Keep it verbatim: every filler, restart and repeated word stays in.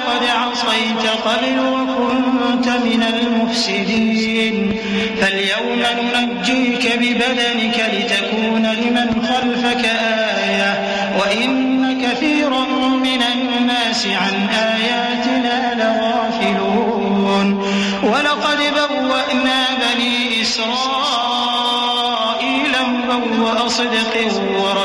وقد عصيت قبل وكنت من المفسدين فاليوم ننجيك ببدنك لتكون لمن خلفك آية وإن كثيرا من الناس عن آياتنا لغافلون ولقد بوأنا بني إسرائيل مبوأ صدق